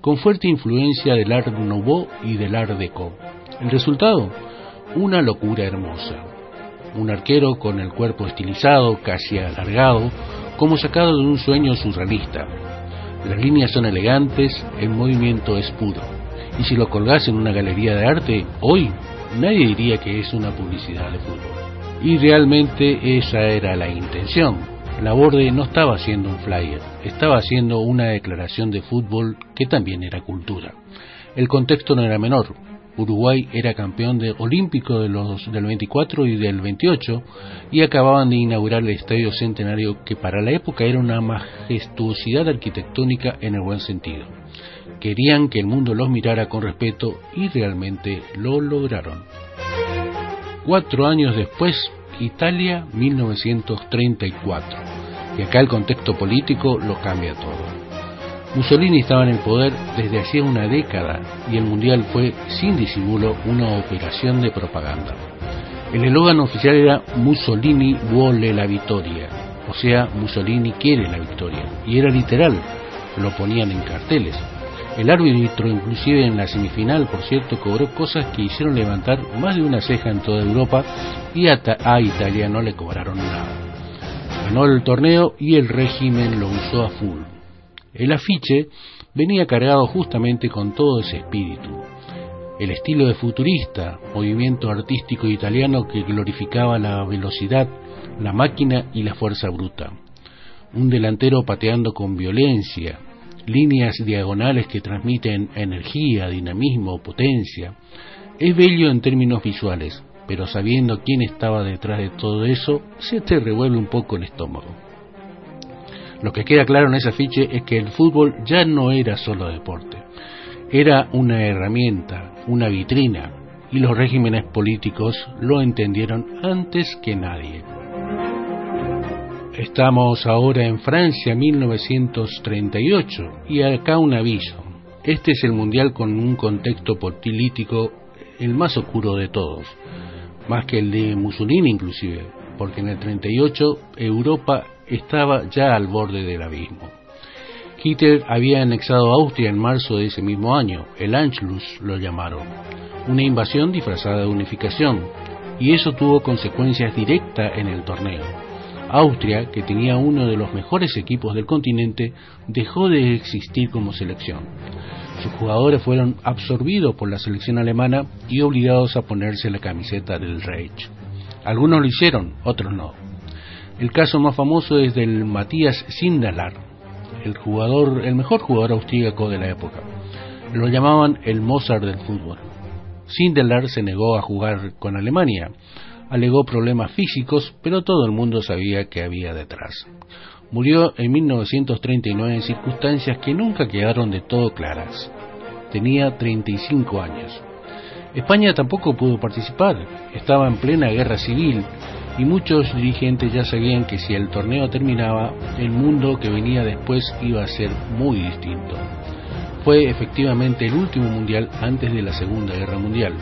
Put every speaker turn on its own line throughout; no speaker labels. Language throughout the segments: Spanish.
con fuerte influencia del Art Nouveau y del Art Deco. El resultado, una locura hermosa. Un arquero con el cuerpo estilizado, casi alargado, como sacado de un sueño surrealista. Las líneas son elegantes, el movimiento es puro. Y si lo colgás en una galería de arte, hoy nadie diría que es una publicidad de fútbol. Y realmente esa era la intención. Laborde no estaba haciendo un flyer, estaba haciendo una declaración de fútbol que también era cultura. El contexto no era menor. Uruguay era campeón olímpico del 24 y del 28 y acababan de inaugurar el Estadio Centenario, que para la época era una majestuosidad arquitectónica en el buen sentido. Querían que el mundo los mirara con respeto y realmente lo lograron. 4 años después, Italia 1934, y acá el contexto político lo cambia todo. Mussolini estaba en el poder desde hacía una década y el Mundial fue, sin disimulo, una operación de propaganda. El eslogan oficial era Mussolini vuole la vittoria, o sea, Mussolini quiere la victoria, y era literal, lo ponían en carteles. El árbitro, inclusive en la semifinal, por cierto, cobró cosas que hicieron levantar más de una ceja en toda Europa y a Italia no le cobraron nada. Ganó el torneo y el régimen lo usó a full. El afiche venía cargado justamente con todo ese espíritu. El estilo de futurista, movimiento artístico italiano que glorificaba la velocidad, la máquina y la fuerza bruta. Un delantero pateando con violencia, líneas diagonales que transmiten energía, dinamismo, potencia. Es bello en términos visuales, pero sabiendo quién estaba detrás de todo eso, se te revuelve un poco el estómago. Lo que queda claro en ese afiche es que el fútbol ya no era solo deporte, era una herramienta, una vitrina, y los regímenes políticos lo entendieron antes que nadie. Estamos ahora en Francia 1938, y acá un aviso. Este es el mundial con un contexto político el más oscuro de todos, más que el de Mussolini inclusive, porque en el 38 Europa estaba ya al borde del abismo. Hitler había anexado a Austria en marzo de ese mismo año, el Anschluss lo llamaron, una invasión disfrazada de unificación, y eso tuvo consecuencias directas en el torneo. Austria, que tenía uno de los mejores equipos del continente, dejó de existir como selección. Sus jugadores fueron absorbidos por la selección alemana y obligados a ponerse la camiseta del Reich. Algunos lo hicieron, otros no. El caso más famoso es del Matthias Sindelar, el mejor jugador austríaco de la época. Lo llamaban el Mozart del fútbol. Sindelar se negó a jugar con Alemania, alegó problemas físicos, pero todo el mundo sabía que había detrás. Murió en 1939 en circunstancias que nunca quedaron de todo claras. Tenía 35 años. España tampoco pudo participar, estaba en plena guerra civil, y muchos dirigentes ya sabían que si el torneo terminaba, el mundo que venía después iba a ser muy distinto. Fue efectivamente el último mundial antes de la Segunda Guerra Mundial.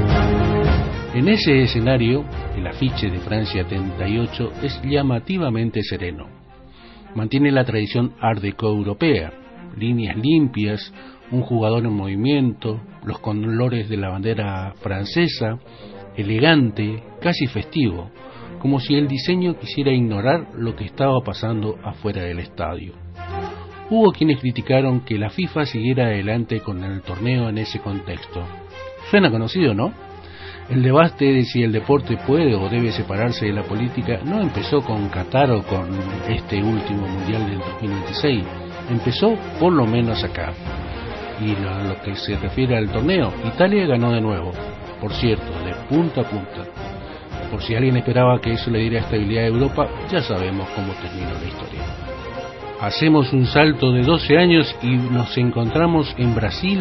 En ese escenario, el afiche de Francia 38 es llamativamente sereno. Mantiene la tradición Art Deco europea, líneas limpias, un jugador en movimiento, los colores de la bandera francesa, elegante, casi festivo, como si el diseño quisiera ignorar lo que estaba pasando afuera del estadio. Hubo quienes criticaron que la FIFA siguiera adelante con el torneo en ese contexto. Suena conocido, ¿no? El debate de si el deporte puede o debe separarse de la política no empezó con Qatar o con este último mundial del 2026, empezó por lo menos acá. Y lo que se refiere al torneo, Italia ganó de nuevo, por cierto, de punta a punta. Por si alguien esperaba que eso le diera estabilidad a Europa, ya sabemos cómo terminó la historia. Hacemos un salto de 12 años y nos encontramos en Brasil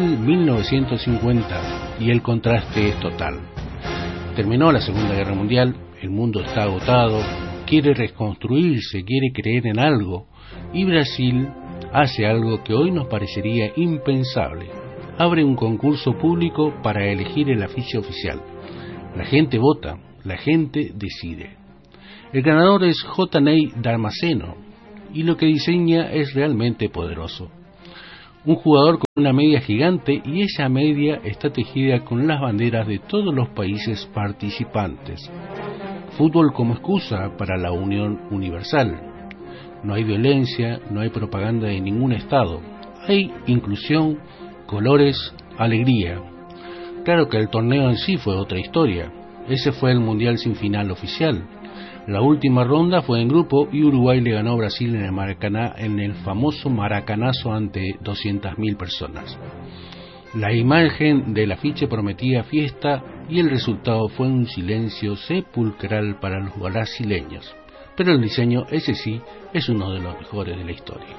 1950, y el contraste es total. Terminó la Segunda Guerra Mundial, el mundo está agotado, quiere reconstruirse, quiere creer en algo, y Brasil hace algo que hoy nos parecería impensable. Abre un concurso público para elegir el afiche oficial. La gente vota, la gente decide. El ganador es J. Ney Damasceno, y lo que diseña es realmente poderoso. Un jugador con una media gigante y esa media está tejida con las banderas de todos los países participantes. Fútbol como excusa para la unión universal. No hay violencia, no hay propaganda de ningún estado. Hay inclusión, colores, alegría. Claro que el torneo en sí fue otra historia. Ese fue el mundial sin final oficial. La última ronda fue en grupo y Uruguay le ganó a Brasil en el Maracaná, en el famoso Maracanazo ante 200.000 personas. La imagen del afiche prometía fiesta y el resultado fue un silencio sepulcral para los brasileños. Pero el diseño, ese sí, es uno de los mejores de la historia.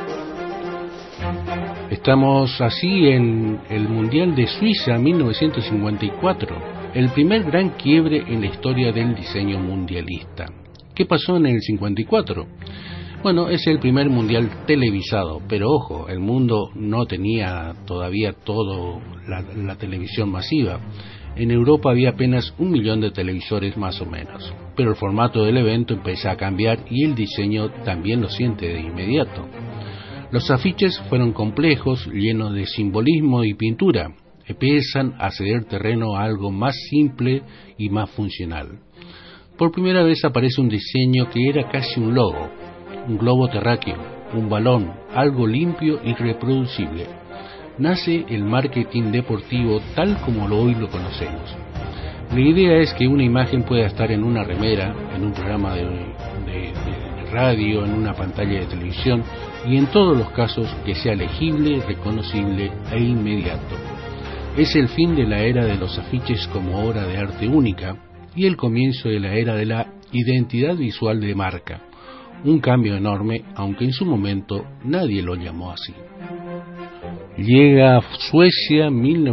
Estamos así en el Mundial de Suiza 1954, el primer gran quiebre en la historia del diseño mundialista. ¿Qué pasó en el 54? Bueno, es el primer mundial televisado, pero ojo, el mundo no tenía todavía todo la televisión masiva. En Europa había apenas 1 millón de televisores más o menos, pero el formato del evento empieza a cambiar y el diseño también lo siente de inmediato. Los afiches fueron complejos, llenos de simbolismo y pintura. Empiezan a ceder terreno a algo más simple y más funcional. Por primera vez aparece un diseño que era casi un logo, un globo terráqueo, un balón, algo limpio y reproducible. Nace el marketing deportivo tal como hoy lo conocemos. La idea es que una imagen pueda estar en una remera, en un programa de radio, en una pantalla de televisión y en todos los casos que sea legible, reconocible e inmediato. Es el fin de la era de los afiches como obra de arte única y el comienzo de la era de la identidad visual de marca. Un cambio enorme, aunque en su momento nadie lo llamó así. Llega Suecia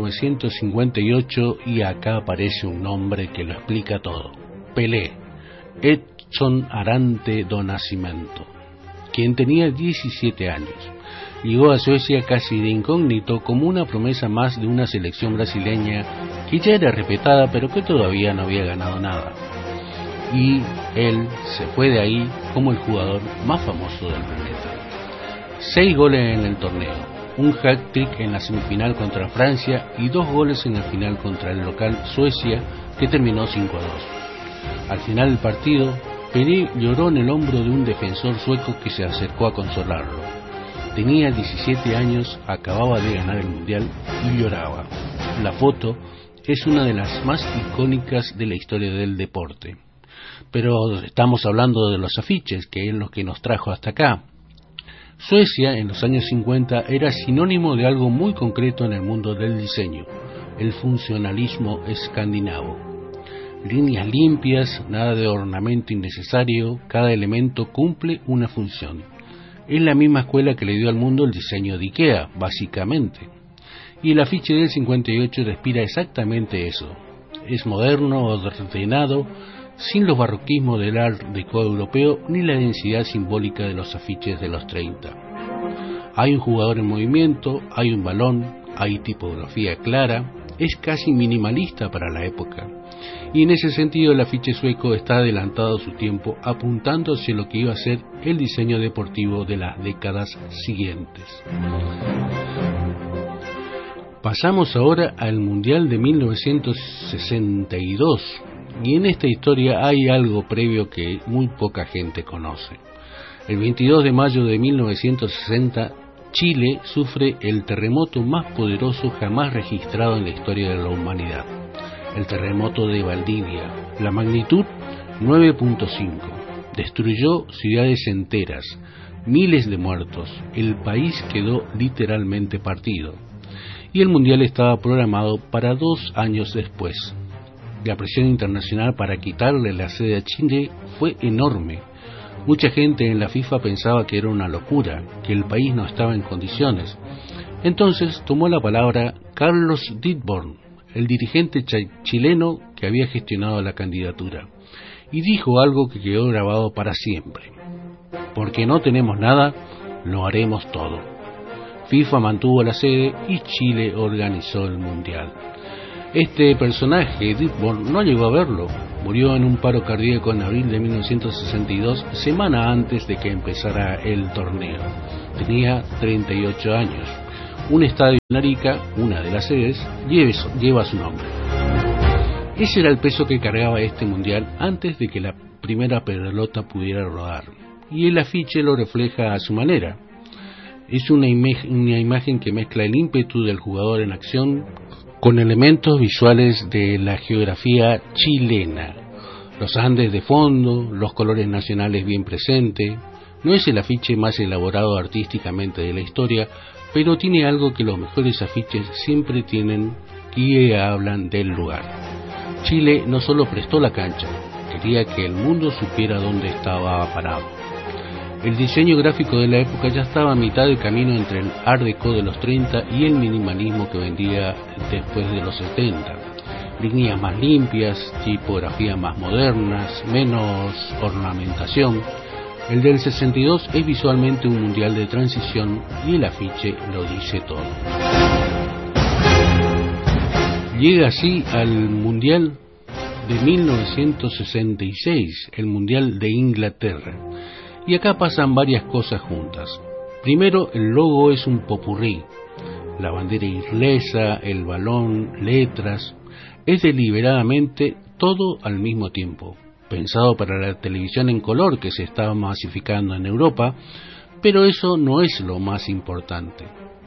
1958 y acá aparece un nombre que lo explica todo. Pelé, Edson Arantes do Nascimento, quien tenía 17 años. Llegó a Suecia casi de incógnito como una promesa más de una selección brasileña que ya era respetada pero que todavía no había ganado nada. Y él se fue de ahí como el jugador más famoso del planeta. 6 goles en el torneo, un hat-trick en la semifinal contra Francia y 2 goles en la final contra el local Suecia, que terminó 5-2. Al final del partido, Pelé lloró en el hombro de un defensor sueco que se acercó a consolarlo. Tenía 17 años, acababa de ganar el mundial y lloraba. La foto es una de las más icónicas de la historia del deporte. Pero estamos hablando de los afiches, que es lo que nos trajo hasta acá. Suecia en los años 50 era sinónimo de algo muy concreto en el mundo del diseño, el funcionalismo escandinavo. Líneas limpias, nada de ornamento innecesario, cada elemento cumple una función. Es la misma escuela que le dio al mundo el diseño de IKEA, básicamente. Y el afiche del 58 respira exactamente eso. Es moderno, ordenado, sin los barroquismos del Art Deco europeo ni la densidad simbólica de los afiches de los 30. Hay un jugador en movimiento, hay un balón, hay tipografía clara, es casi minimalista para la época. Y en ese sentido el afiche sueco está adelantado a su tiempo, apuntando hacia lo que iba a ser el diseño deportivo de las décadas siguientes. Pasamos ahora al Mundial de 1962. Y en esta historia hay algo previo que muy poca gente conoce. El 22 de mayo de 1960, Chile sufre el terremoto más poderoso jamás registrado en la historia de la humanidad. El terremoto de Valdivia, la magnitud 9.5, destruyó ciudades enteras, miles de muertos, el país quedó literalmente partido. Y el mundial estaba programado para 2 años después. La presión internacional para quitarle la sede a Chile fue enorme. Mucha gente en la FIFA pensaba que era una locura, que el país no estaba en condiciones. Entonces tomó la palabra Carlos Dittborn, el dirigente chileno que había gestionado la candidatura, y dijo algo que quedó grabado para siempre: porque no tenemos nada, lo haremos todo. FIFA mantuvo la sede y Chile organizó el mundial. Este personaje, Dittborn, no llegó a verlo. Murió en un paro cardíaco en abril de 1962, semana antes de que empezara el torneo. Tenía 38 años. Un estadio en Arica, una de las sedes, lleva su nombre. Ese era el peso que cargaba este mundial antes de que la primera pelota pudiera rodar, y el afiche lo refleja a su manera. Es una imagen que mezcla el ímpetu del jugador en acción con elementos visuales de la geografía chilena. Los Andes de fondo, los colores nacionales bien presentes. No es el afiche más elaborado artísticamente de la historia, pero tiene algo que los mejores afiches siempre tienen y hablan del lugar. Chile no solo prestó la cancha, quería que el mundo supiera dónde estaba parado. El diseño gráfico de la época ya estaba a mitad de camino entre el Art Deco de los 30 y el minimalismo que vendía después de los 70. Líneas más limpias, tipografía más modernas, menos ornamentación. El del 62 es visualmente un mundial de transición y el afiche lo dice todo. Llega así al mundial de 1966, el mundial de Inglaterra. Y acá pasan varias cosas juntas. Primero, el logo es un popurrí. La bandera inglesa, el balón, letras. Es deliberadamente todo al mismo tiempo. Pensado para la televisión en color que se estaba masificando en Europa, pero eso no es lo más importante.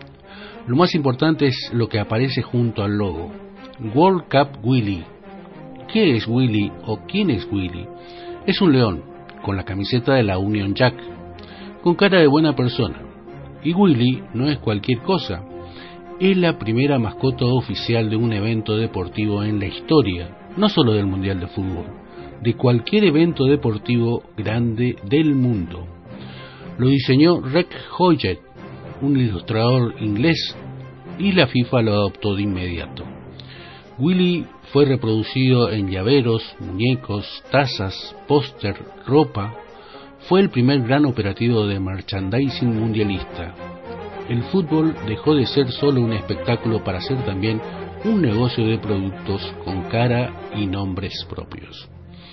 Lo más importante es lo que aparece junto al logo. World Cup Willy. ¿Qué es Willy o quién es Willy? Es un león con la camiseta de la Union Jack, con cara de buena persona. Y Willy no es cualquier cosa, es la primera mascota oficial de un evento deportivo en la historia, no solo del Mundial de Fútbol, de cualquier evento deportivo grande del mundo. Lo diseñó Reg Hoyt, un ilustrador inglés, y la FIFA lo adoptó de inmediato. Willy fue reproducido en llaveros, muñecos, tazas, póster, ropa. Fue el primer gran operativo de merchandising mundialista. El fútbol dejó de ser solo un espectáculo para ser también un negocio de productos con cara y nombres propios.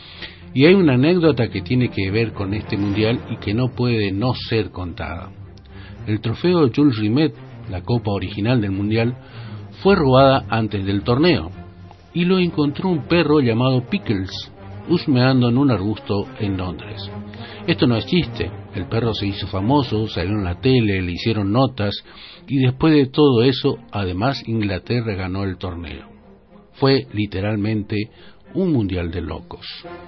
Y hay una anécdota que tiene que ver con este mundial y que no puede no ser contada. El trofeo Jules Rimet, la copa original del mundial, fue robada antes del torneo y lo encontró un perro llamado Pickles husmeando en un arbusto en Londres. Esto no es chiste, el perro se hizo famoso, salió en la tele, le hicieron notas y después de todo eso, además Inglaterra ganó el torneo. Fue literalmente un mundial de locos.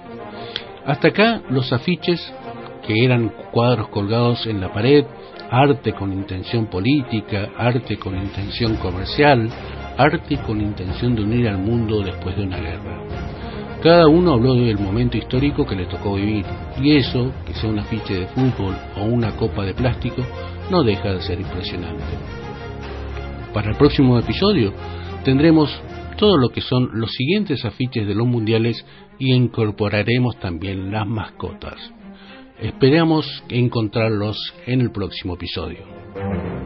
Hasta acá los afiches, que eran cuadros colgados en la pared, arte con intención política, arte con intención comercial, arte con intención de unir al mundo después de una guerra. Cada uno habló del momento histórico que le tocó vivir, y eso, que sea un afiche de fútbol o una copa de plástico, no deja de ser impresionante. Para el próximo episodio tendremos todo lo que son los siguientes afiches de los mundiales y incorporaremos también las mascotas. Esperamos encontrarlos en el próximo episodio.